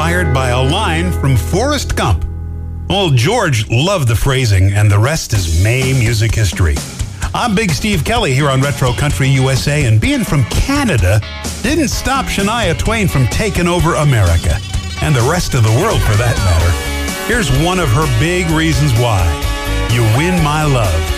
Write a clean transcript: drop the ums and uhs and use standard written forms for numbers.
inspired by a line from Forrest Gump. Old George loved the phrasing, and the rest is May music history. I'm Big Steve Kelly here on Retro Country USA, and being from Canada didn't stop Shania Twain from taking over America, and the rest of the world for that matter. Here's one of her big reasons why. You Win My Love.